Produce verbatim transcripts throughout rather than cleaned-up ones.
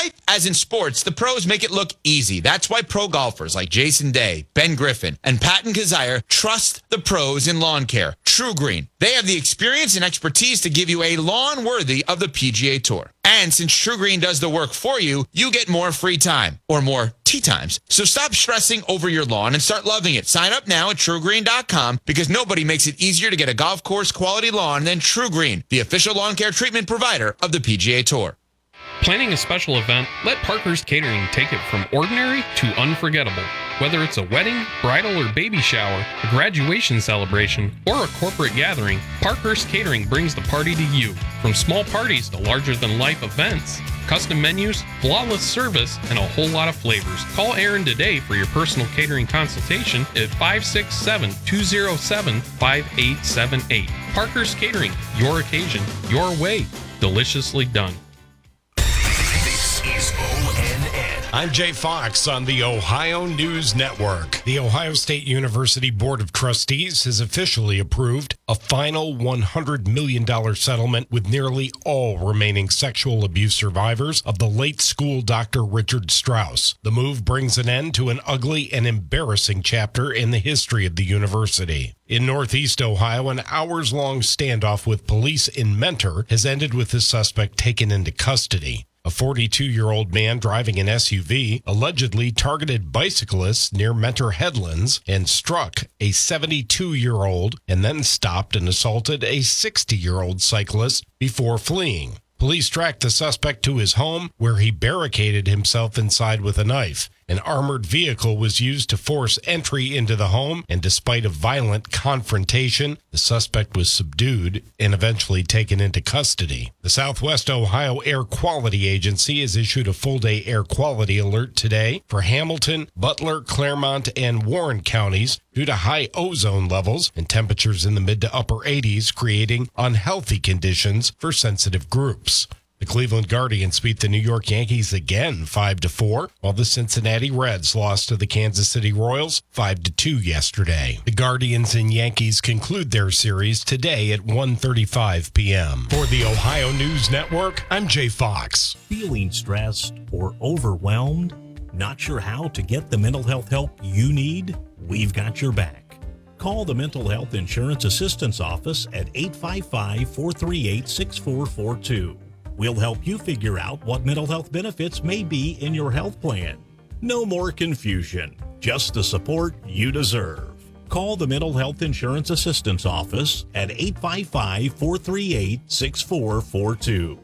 life as in sports, the pros make it look easy. That's why pro golfers like Jason Day, Ben Griffin, and Patton Kazire trust the pros in lawn care. True Green. They have the experience and expertise to give you a lawn worthy of the P G A Tour. And since True Green does the work for you, you get more free time or more tee times. So stop stressing over your lawn and start loving it. Sign up now at true green dot com because nobody makes it easier to get a golf course quality lawn than True Green, the official lawn care treatment provider of the P G A Tour. Planning a special event? Let Parker's Catering take it from ordinary to unforgettable. Whether it's a wedding, bridal or baby shower, a graduation celebration, or a corporate gathering, Parker's Catering brings the party to you. From small parties to larger-than-life events, custom menus, flawless service, and a whole lot of flavors. Call Aaron today for your personal catering consultation at five six seven, two zero seven, five eight seven eight. Parker's Catering, your occasion, your way, deliciously done. This is O N N. I'm Jay Fox on the Ohio News Network. The Ohio State University Board of Trustees has officially approved a final one hundred million dollars settlement with nearly all remaining sexual abuse survivors of the late school doctor Richard Strauss. The move brings an end to an ugly and embarrassing chapter in the history of the university. In Northeast Ohio, an hours-long standoff with police in Mentor has ended with the suspect taken into custody. A forty-two-year-old man driving an S U V allegedly targeted bicyclists near Mentor Headlands and struck a seventy-two-year-old and then stopped and assaulted a sixty-year-old cyclist before fleeing. Police tracked the suspect to his home, where he barricaded himself inside with a knife. An armored vehicle was used to force entry into the home, and despite a violent confrontation, the suspect was subdued and eventually taken into custody. The Southwest Ohio Air Quality Agency has issued a full-day air quality alert today for Hamilton, Butler, Claremont, and Warren counties due to high ozone levels and temperatures in the mid to upper eighties, creating unhealthy conditions for sensitive groups. The Cleveland Guardians beat the New York Yankees again five to four, while the Cincinnati Reds lost to the Kansas City Royals five to two yesterday. The Guardians and Yankees conclude their series today at one thirty-five p.m. For the Ohio News Network, I'm Jay Fox. Feeling stressed or overwhelmed? Not sure how to get the mental health help you need? We've got your back. Call the Mental Health Insurance Assistance Office at eight five five, four three eight, six four four two. We'll help you figure out what mental health benefits may be in your health plan. No more confusion, just the support you deserve. Call the Mental Health Insurance Assistance Office at eight five five, four three eight, six four four two.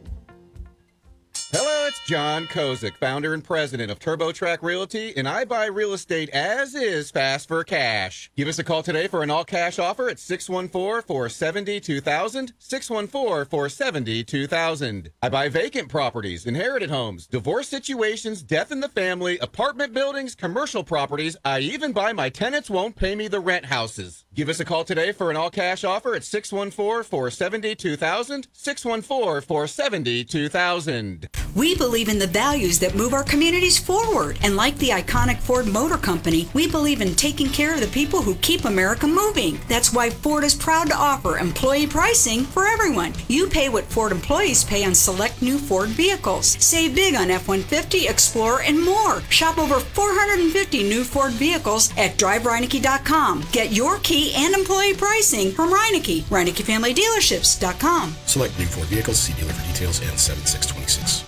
Hello, it's John Kozik, founder and president of TurboTrack Realty, and I buy real estate as is fast for cash. Give us a call today for an all-cash offer at six one four, four seven zero, two thousand, six one four, four seven zero, two thousand. I buy vacant properties, inherited homes, divorce situations, death in the family, apartment buildings, commercial properties. I even buy my tenants won't pay me the rent houses. Give us a call today for an all-cash offer at six one four, four seven zero, two thousand, six one four, four seven zero, two thousand. We believe in the values that move our communities forward. And like the iconic Ford Motor Company, we believe in taking care of the people who keep America moving. That's why Ford is proud to offer employee pricing for everyone. You pay what Ford employees pay on select new Ford vehicles. Save big on F one fifty, Explorer, and more. Shop over four hundred fifty new Ford vehicles at drive reineke dot com. Get your key and employee pricing from Reineke, reineke family dealerships dot com. Select new Ford vehicles. See dealer for details and seven six two six.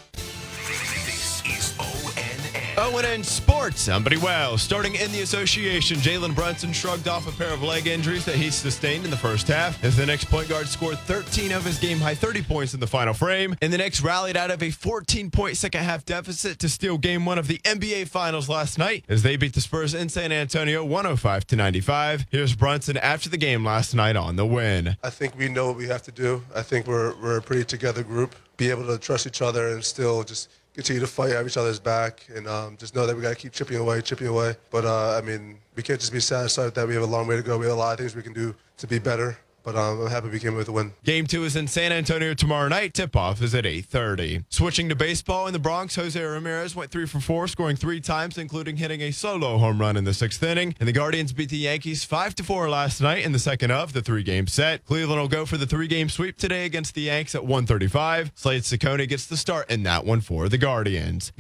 O N N Sports. Somebody well. Starting in the association, Jalen Brunson shrugged off a pair of leg injuries that he sustained in the first half as the next point guard scored thirteen of his game-high thirty points in the final frame, and the Knicks rallied out of a fourteen-point second-half deficit to steal game one of the N B A Finals last night as they beat the Spurs in San Antonio one oh five to ninety-five. Here's Brunson after the game last night on the win. I think we know what we have to do. I think we're, we're a pretty together group. Be able to trust each other and still just continue to fight, have each other's back, and um, just know that we got to keep chipping away, chipping away. But, uh, I mean, we can't just be satisfied with that. We have a long way to go. We have a lot of things we can do to be better. But um, I'm happy we came with a win. Game two is in San Antonio tomorrow night. Tip-off is at eight thirty. Switching to baseball in the Bronx, Jose Ramirez went three for four, scoring three times, including hitting a solo home run in the sixth inning. And the Guardians beat the Yankees five to four last night in the second of the three-game set. Cleveland will go for the three-game sweep today against the Yanks at one thirty-five. Slade Ciccone gets the start in that one for the Guardians.